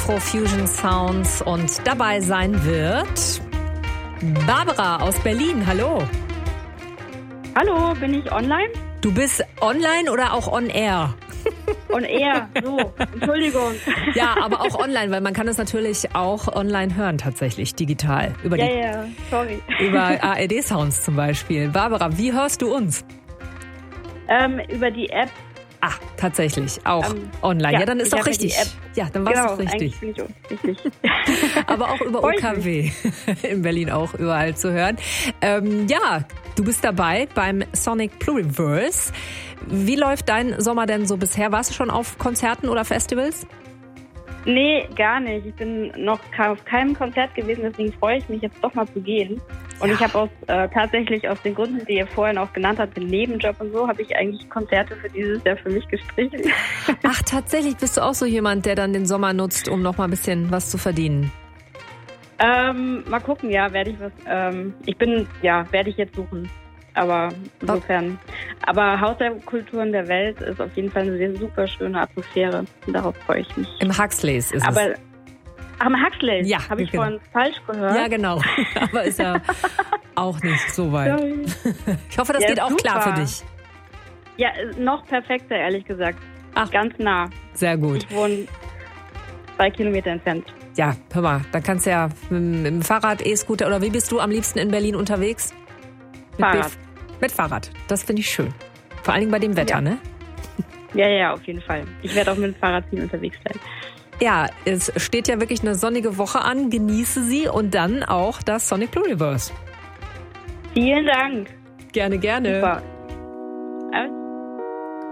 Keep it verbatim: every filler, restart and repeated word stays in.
Afro-Fusion Sounds und dabei sein wird Barbara aus Berlin. Hallo. Hallo, bin ich online? Du bist online oder auch on air? On air, so, Entschuldigung. Ja, aber auch online, weil man kann es natürlich auch online hören, tatsächlich, digital. Über ja, die, ja, sorry. Über A R D-Sounds zum Beispiel. Barbara, wie hörst du uns? Ähm, über die App. Ah, tatsächlich, auch ähm, online. Ja, ja, dann ist doch richtig. Ja, ja, dann war es genau, doch richtig. Bin ich richtig. Aber auch über O K W in Berlin auch überall zu hören. Ähm, ja, du bist dabei beim Sonic Pluriverse. Wie läuft dein Sommer denn so bisher? Warst du schon auf Konzerten oder Festivals? Nee, gar nicht. Ich bin noch auf keinem Konzert gewesen, deswegen freue ich mich jetzt doch mal zu gehen. Und ja. ich habe aus äh, tatsächlich aus den Gründen, die ihr vorhin auch genannt habt, den Nebenjob und so, habe ich eigentlich Konzerte für dieses Jahr für mich gestrichen. Ach, tatsächlich bist du auch so jemand, der dann den Sommer nutzt, um noch mal ein bisschen was zu verdienen? Ähm, mal gucken, ja, werde ich was. Ähm, ich bin, ja, werde ich jetzt suchen. Aber insofern. Aber Haus der Kulturen der Welt ist auf jeden Fall eine sehr super schöne Atmosphäre. Und darauf freue ich mich. Im Huxleys ist Aber, es. Am Huxleys? Ja. Habe ich genau. vorhin falsch gehört? Ja, genau. Aber ist ja auch nicht so weit. Sorry. Ich hoffe, das ja, geht auch super. klar für dich. Ja, noch perfekter, ehrlich gesagt. Ach, ganz nah. Sehr gut. Ich wohne zwei Kilometer entfernt. Ja, hör mal, dann kannst du ja mit, mit dem Fahrrad, E-Scooter oder wie bist du am liebsten in Berlin unterwegs? Mit Fahrrad. Bef- mit Fahrrad. Das finde ich schön. Vor allen Dingen bei dem Wetter, ja. ne? Ja, ja, auf jeden Fall. Ich werde auch mit dem Fahrrad viel unterwegs sein. Ja, es steht ja wirklich eine sonnige Woche an. Genieße sie und dann auch das Sonic Pluriverse. Vielen Dank. Gerne, gerne. Super.